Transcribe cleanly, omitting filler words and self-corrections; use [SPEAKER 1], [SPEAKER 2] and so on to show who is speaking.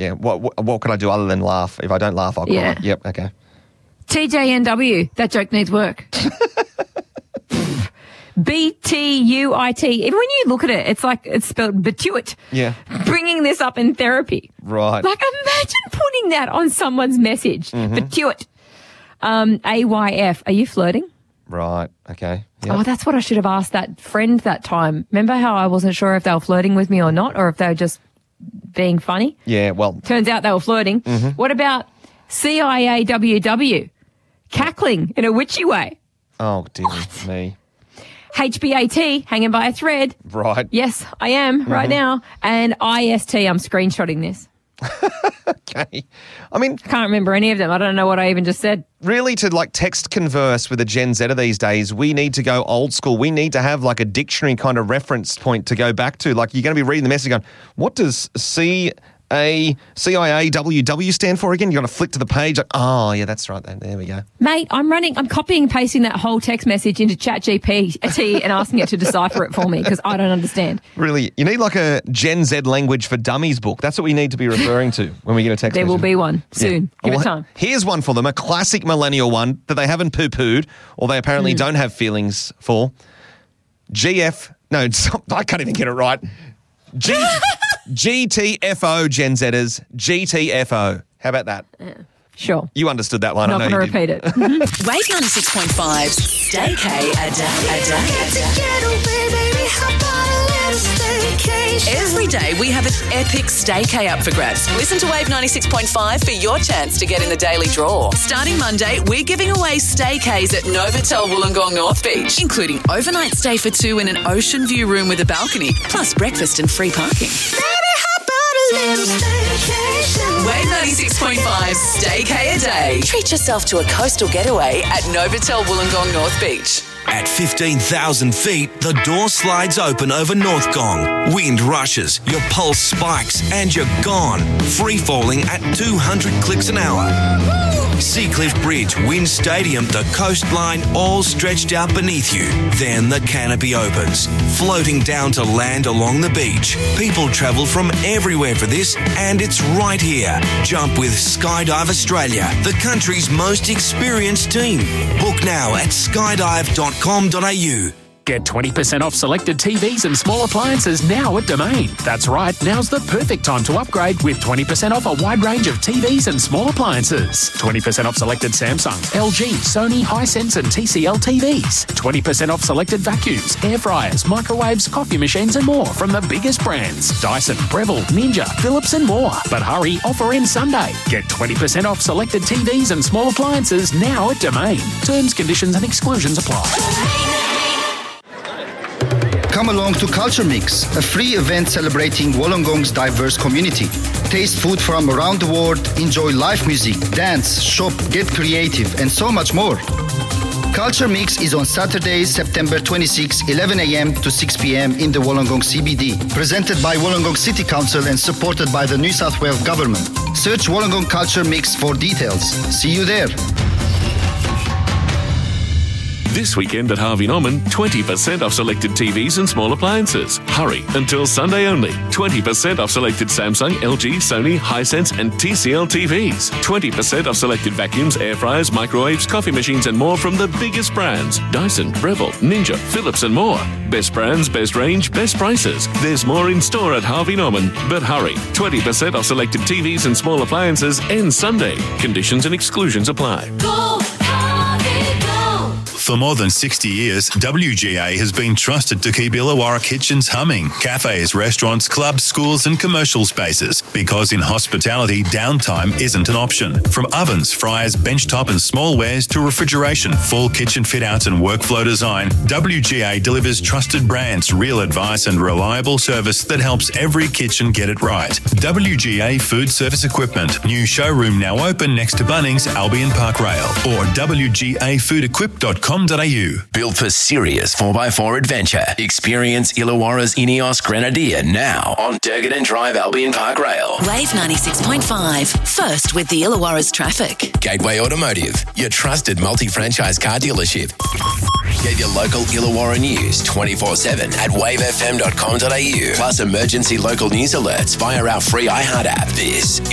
[SPEAKER 1] Yeah. What can I do other than laugh? If I don't laugh, I'll cry.
[SPEAKER 2] Yeah.
[SPEAKER 1] Yep. Okay.
[SPEAKER 2] TJNW, that joke needs work. BTUIT. Even when you look at it, it's like it's spelled bituit.
[SPEAKER 1] Yeah.
[SPEAKER 2] Bringing this up in therapy.
[SPEAKER 1] Right.
[SPEAKER 2] Like, imagine putting that on someone's message. Bituit. AYF. Are you flirting?
[SPEAKER 1] Right. Okay. Yep.
[SPEAKER 2] Oh, that's what I should have asked that friend that time. Remember how I wasn't sure if they were flirting with me or not, or if they were just being funny?
[SPEAKER 1] Yeah, well.
[SPEAKER 2] Turns out they were flirting. What about CIAWW? Cackling in a witchy way.
[SPEAKER 1] Oh, dear me.
[SPEAKER 2] HBAT, hanging by a thread.
[SPEAKER 1] Right.
[SPEAKER 2] Yes, I am right now. And IST, I'm screenshotting this.
[SPEAKER 1] Okay. I mean,
[SPEAKER 2] I can't remember any of them. I don't know what I even just said.
[SPEAKER 1] really to like text converse with a Gen Zer these days, we need to go old school. We need to have like a dictionary kind of reference point to go back to. Like you're going to be reading the message going, what does CIAWW stand for again? You're going to flick to the page. Like, oh, yeah, that's right. There we go.
[SPEAKER 2] Mate, I'm copying and pasting that whole text message into ChatGPT and asking it to decipher it for me because I don't understand.
[SPEAKER 1] Really, you need like a Gen Z language for dummies book. That's what we need to be referring to when we get a text
[SPEAKER 2] There
[SPEAKER 1] message.
[SPEAKER 2] will be one soon.
[SPEAKER 1] Yeah.
[SPEAKER 2] Give it time.
[SPEAKER 1] Here's one for them, a classic millennial one that they haven't poo-pooed or they apparently don't have feelings for. I can't even get it right. GTFO, Gen Zers. GTFO. How about that?
[SPEAKER 2] Sure.
[SPEAKER 1] You understood that one.
[SPEAKER 2] Not
[SPEAKER 1] I know
[SPEAKER 2] going to
[SPEAKER 1] you
[SPEAKER 2] repeat
[SPEAKER 1] did.
[SPEAKER 2] it.
[SPEAKER 3] Wave 96.5's Stay K a day. Every day we have an epic Stay K up for grabs. Listen to Wave 96.5 for your chance to get in the daily draw. Starting Monday, we're giving away Stay Ks at Novotel Wollongong North Beach, including overnight stay for two in an ocean view room with a balcony, plus breakfast and free parking. Wave 96.5 Stay K a day. Treat yourself to a coastal getaway at Novotel Wollongong North Beach.
[SPEAKER 4] At 15,000 feet, the door slides open over North Gong. Wind rushes, your pulse spikes, and you're gone. Free falling at 200 clicks an hour. Seacliff Bridge, Wind Stadium, the coastline, all stretched out beneath you. Then the canopy opens, floating down to land along the beach. People travel from everywhere for this, and it's right here. Jump with Skydive Australia, the country's most experienced team. Book now at skydive.com.au.
[SPEAKER 5] Get 20% off selected TVs and small appliances now at Domain. That's right, now's the perfect time to upgrade with 20% off a wide range of TVs and small appliances. 20% off selected Samsung, LG, Sony, Hisense and TCL TVs. 20% off selected vacuums, air fryers, microwaves, coffee machines and more from the biggest brands. Dyson, Breville, Ninja, Philips and more. But hurry, offer ends Sunday. Get 20% off selected TVs and small appliances now at Domain. Terms, conditions and exclusions apply.
[SPEAKER 6] Come along to Culture Mix, a free event celebrating Wollongong's diverse community. Taste food from around the world, enjoy live music, dance, shop, get creative, and so much more. Culture Mix is on Saturday, September 26, 11 a.m. to 6 p.m. in the Wollongong CBD. Presented by Wollongong City Council and supported by the New South Wales Government. Search Wollongong Culture Mix for details. See you there.
[SPEAKER 7] This weekend at Harvey Norman, 20% off selected TVs and small appliances. Hurry, until Sunday only. 20% off selected Samsung, LG, Sony, Hisense and TCL TVs. 20% off selected vacuums, air fryers, microwaves, coffee machines and more from the biggest brands. Dyson, Breville, Ninja, Philips and more. Best brands, best range, best prices. There's more in store at Harvey Norman. But hurry, 20% off selected TVs and small appliances ends Sunday. Conditions and exclusions apply.
[SPEAKER 3] Go, Harvey, go!
[SPEAKER 8] For more than 60 years, WGA has been trusted to keep Illawarra kitchens humming. Cafes, restaurants, clubs, schools and commercial spaces. Because in hospitality, downtime isn't an option. From ovens, fryers, benchtop and smallwares to refrigeration, full kitchen fit-outs and workflow design, WGA delivers trusted brands, real advice and reliable service that helps every kitchen get it right. WGA Food Service Equipment. New showroom now open next to Bunnings, Albion Park Rail. Or wgafoodequip.com.au.
[SPEAKER 9] Built for serious 4x4 adventure. Experience Illawarra's Ineos Grenadier now on Durgan Drive, Albion Park Rail.
[SPEAKER 3] Wave 96.5. First with the Illawarra's traffic.
[SPEAKER 9] Gateway Automotive, your trusted multi-franchise car dealership. Get your local Illawarra news 24/7 at wavefm.com.au. Plus emergency local news alerts via our free iHeart app. This